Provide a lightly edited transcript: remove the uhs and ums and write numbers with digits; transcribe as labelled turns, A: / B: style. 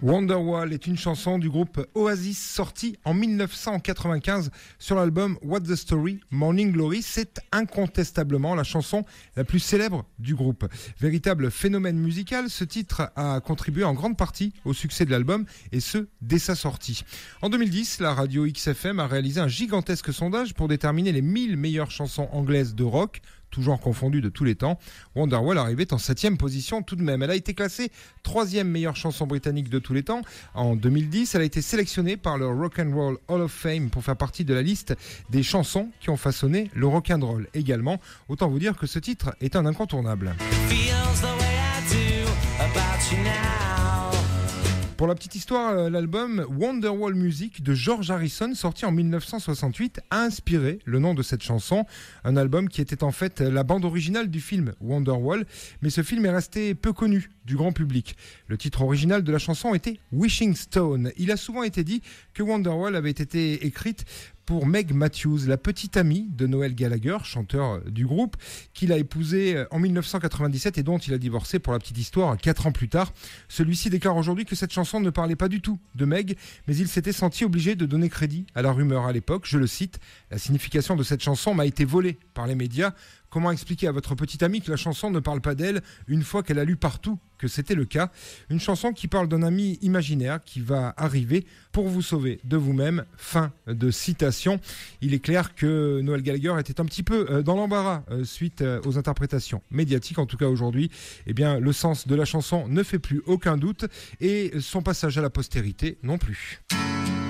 A: Wonderwall est une chanson du groupe Oasis sortie en 1995 sur l'album What's the Story, Morning Glory. C'est incontestablement la chanson la plus célèbre du groupe. Véritable phénomène musical, ce titre a contribué en grande partie au succès de l'album et ce, dès sa sortie. En 2010, la radio XFM a réalisé un gigantesque sondage pour déterminer les 1000 meilleures chansons anglaises de rock, tout genre confondu de tous les temps. Wonderwall arrivait en 7e position tout de même. Elle a été classée 3e meilleure chanson britannique de tous les temps. En 2010, elle a été sélectionnée par le Rock and Roll Hall of Fame pour faire partie de la liste des chansons qui ont façonné le rock and roll également. Autant vous dire que ce titre est un incontournable. Pour la petite histoire, l'album Wonderwall Music de George Harrison, sorti en 1968, a inspiré le nom de cette chanson. Un album qui était en fait la bande originale du film Wonderwall, mais ce film est resté peu connu du grand public. Le titre original de la chanson était Wishing Stone. Il a souvent été dit que Wonderwall avait été écrite pour Meg Matthews, la petite amie de Noel Gallagher, chanteur du groupe, qu'il a épousé en 1997 et dont il a divorcé pour la petite histoire 4 ans plus tard. Celui-ci déclare aujourd'hui que cette chanson ne parlait pas du tout de Meg, mais il s'était senti obligé de donner crédit à la rumeur à l'époque. Je le cite, « La signification de cette chanson m'a été volée par les médias. Comment expliquer à votre petite amie que la chanson ne parle pas d'elle une fois qu'elle a lu partout que c'était le cas ?» Une chanson qui parle d'un ami imaginaire qui va arriver pour vous sauver de vous-même. Fin de citation. Il est clair que Noel Gallagher était un petit peu dans l'embarras suite aux interprétations médiatiques. En tout cas aujourd'hui, eh bien, le sens de la chanson ne fait plus aucun doute et son passage à la postérité non plus.